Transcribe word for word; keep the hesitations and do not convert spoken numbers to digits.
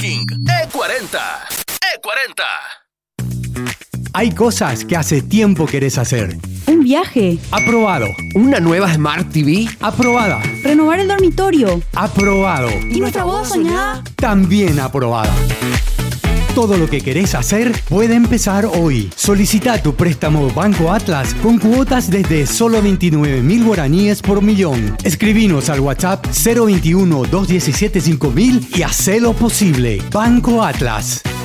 King. E cuarenta. E cuarenta. Hay cosas que hace tiempo querés hacer. Un viaje. Aprobado. ¿Una nueva Smart T V? Aprobada. Renovar el dormitorio. Aprobado. ¿Y nuestra boda soñada? También aprobada. Todo lo que querés hacer puede empezar hoy. Solicita tu préstamo Banco Atlas con cuotas desde solo veintinueve mil guaraníes por millón. Escribinos al WhatsApp cero veintiuno, dos diecisiete, cinco mil y hacelo posible. Banco Atlas.